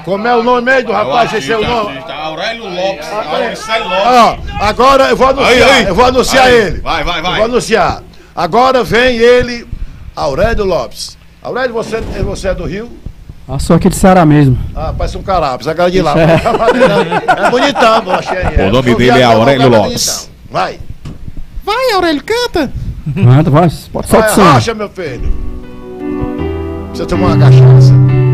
Como é o nome aí do rapaz? Esse é o nome? Aurélio Lopes. Aurélio Ó, agora eu vou anunciar. Eu vou anunciar ele. Vai. Eu vou anunciar. Agora vem ele, Aurélio Lopes. Aurélio, você é do Rio? Ah, sou aqui de Ceará mesmo. Ah, parece um carapes, aquela de lá. É bonitão, eu achei. O nome dele é Aurélio Lopes. Vai. Vai, Aurélio, canta. Canta, vai. Pode soltar o som. Racha, meu filho. Precisa tomar uma cachaça.